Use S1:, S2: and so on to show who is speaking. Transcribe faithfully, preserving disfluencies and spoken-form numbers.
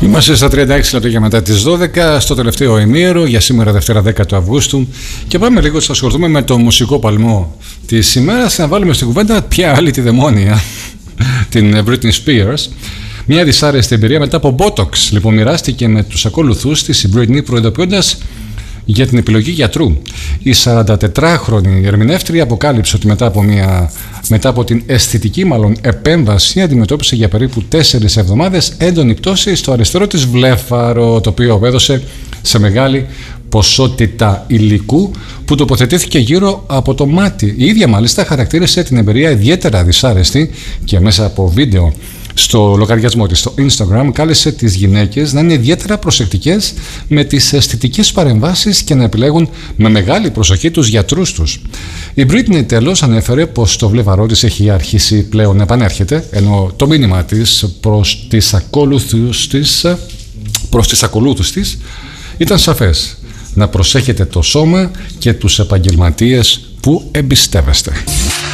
S1: Είμαστε στα τριάντα έξι λεπτά μετά τις δώδεκα, στο τελευταίο ημίωρο για σήμερα Δευτέρα δέκα Αυγούστου, και πάμε λίγο να ασχοληθούμε με το μουσικό παλμό της ημέρας, να βάλουμε στην κουβέντα ποια άλλη τη δαιμόνια, την Britney Spears. Μια δυσάρεστη εμπειρία μετά από Botox, λοιπόν, μοιράστηκε με τους ακολουθούς της η Britney, προειδοποιώντας για την επιλογή γιατρού. Η σαραντατετράχρονη ερμηνεύτρια αποκάλυψε ότι μετά από, μια, μετά από την αισθητική μάλλον επέμβαση αντιμετώπισε για περίπου τέσσερις εβδομάδες έντονη πτώση στο αριστερό της βλέφαρο, το οποίο απέδωσε σε μεγάλη ποσότητα υλικού που τοποθετήθηκε γύρω από το μάτι. Η ίδια μάλιστα χαρακτήρισε την εμπειρία ιδιαίτερα δυσάρεστη και μέσα από βίντεο στο λογαριασμό της στο Instagram κάλεσε τις γυναίκες να είναι ιδιαίτερα προσεκτικές με τις αισθητικές παρεμβάσεις και να επιλέγουν με μεγάλη προσοχή τους γιατρούς τους. Η Britney τέλος ανέφερε πως το βλέφαρό της έχει αρχίσει πλέον να επανέρχεται, ενώ το μήνυμα της προς τις ακολούθους της, προς τις ακολούθους της ήταν σαφές: να προσέχετε το σώμα και τους επαγγελματίες που εμπιστεύεστε.